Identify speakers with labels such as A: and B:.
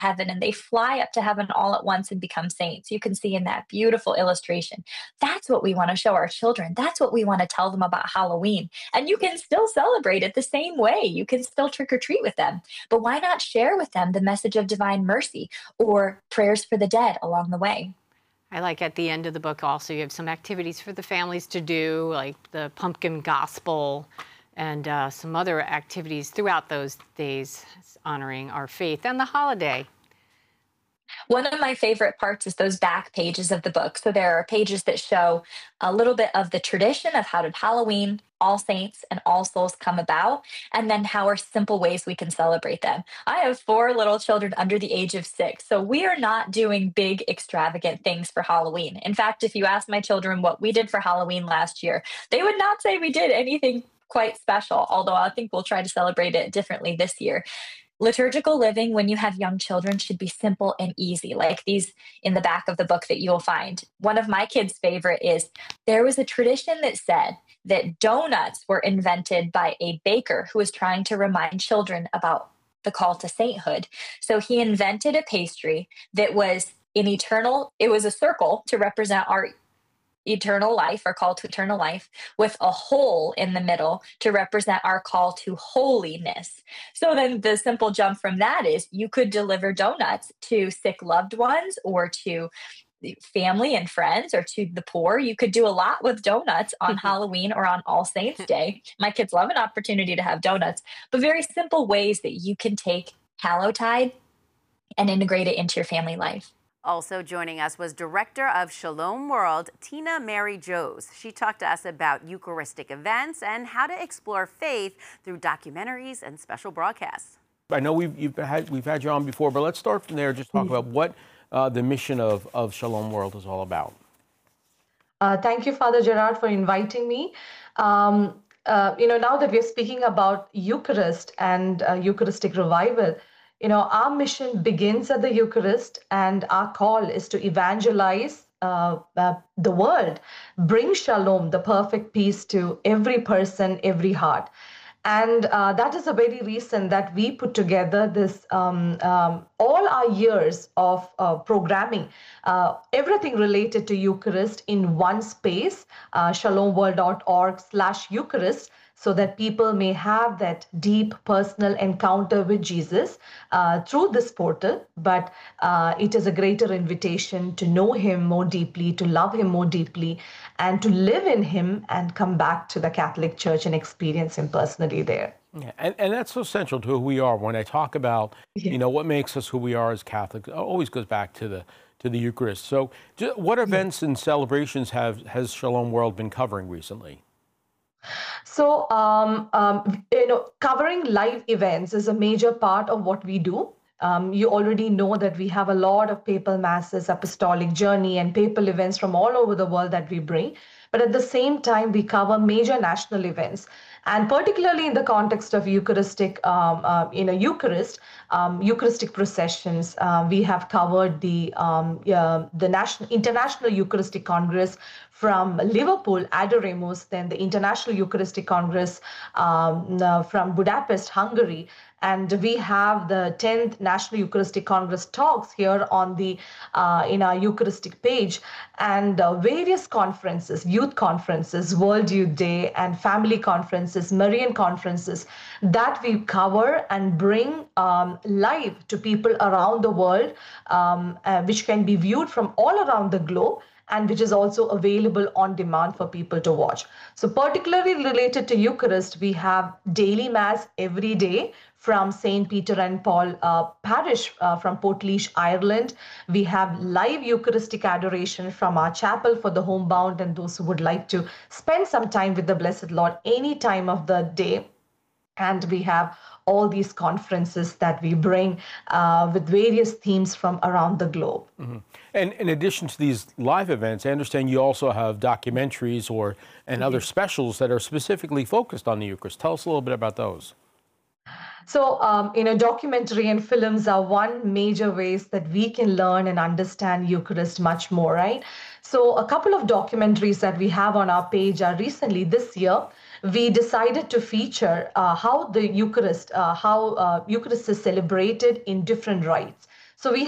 A: heaven and they fly up to heaven all at once and become saints. You can see in that beautiful illustration. That's what we want to show our children. That's what we want to tell them about Halloween. And you can still celebrate it the same way. You can still trick or treat with them. But why not share with them the message of divine mercy or prayers for the dead along the way?
B: I like at the end of the book also you have some activities for the families to do, like the pumpkin gospel and some other activities throughout those days honoring our faith and the holiday.
A: One of my favorite parts is those back pages of the book. So there are pages that show a little bit of the tradition of how did Halloween, All Saints, and All Souls come about, and then how are simple ways we can celebrate them. I have 4 little children under the age of 6, so we are not doing big, extravagant things for Halloween. In fact, if you ask my children what we did for Halloween last year, they would not say we did anything quite special, although I think we'll try to celebrate it differently this year. Liturgical living when you have young children should be simple and easy, like these in the back of the book that you'll find. One of my kids' favorite is there was a tradition that said that donuts were invented by a baker who was trying to remind children about the call to sainthood. So he invented a pastry that was it was a circle to represent our eternal life, our call to eternal life, with a hole in the middle to represent our call to holiness. So then the simple jump from that is you could deliver donuts to sick loved ones or to family and friends or to the poor. You could do a lot with donuts on Halloween or on All Saints Day. My kids love an opportunity to have donuts, but very simple ways that you can take Hallowtide and integrate it into your family life.
C: Also joining us was Director of Shalom World, Tina Mary Joes. She talked to us about Eucharistic events and how to explore faith through documentaries and special broadcasts.
D: I know we've had you on before, but let's start from there. Just talk about what the mission of Shalom World is all about.
E: Thank you, Father Gerard, for inviting me. Now that we're speaking about Eucharist and Eucharistic revival, our mission begins at the Eucharist, and our call is to evangelize the world, bring shalom, the perfect peace, to every person, every heart. And that is the very reason that we put together this, all our years of programming, everything related to Eucharist in one space, shalomworld.org/Eucharist, so that people may have that deep personal encounter with Jesus through this portal. But it is a greater invitation to know him more deeply, to love him more deeply, and to live in him and come back to the Catholic Church and experience him personally there.
D: Yeah, and that's so central to who we are. When I talk about, what makes us who we are as Catholics, it always goes back to the Eucharist. So what events and celebrations has Shalom World been covering recently?
E: So, covering live events is a major part of what we do. You already know that we have a lot of papal masses, apostolic journey, and papal events from all over the world that we bring. But at the same time, we cover major national events. And particularly in the context of Eucharistic, Eucharistic processions, we have covered the International Eucharistic Congress from Liverpool, Adoremus, then the International Eucharistic Congress from Budapest, Hungary. And we have the 10th National Eucharistic Congress talks here on the in our Eucharistic page, and various conferences, youth conferences, World Youth Day, and family conferences, Marian conferences that we cover and bring live to people around the world, which can be viewed from all around the globe, and which is also available on demand for people to watch. So particularly related to Eucharist, we have daily Mass every day from St. Peter and Paul Parish from Portlaoise, Ireland. We have live Eucharistic adoration from our chapel for the homebound and those who would like to spend some time with the Blessed Lord any time of the day. And we have all these conferences that we bring with various themes from around the globe.
D: Mm-hmm. And in addition to these live events, I understand you also have documentaries and other specials that are specifically focused on the Eucharist. Tell us a little bit about those.
E: So, documentary and films are one major ways that we can learn and understand Eucharist much more, right? So a couple of documentaries that we have on our page are recently this year, we decided to feature how the Eucharist, Eucharist is celebrated in different rites. So we